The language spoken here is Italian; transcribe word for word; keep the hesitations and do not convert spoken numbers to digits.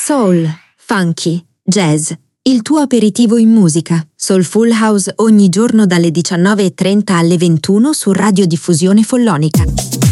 Soul, funky, jazz, il tuo aperitivo in musica. Soulful House ogni giorno dalle diciannove e trenta alle ventuno su Radiodiffusione Follonica.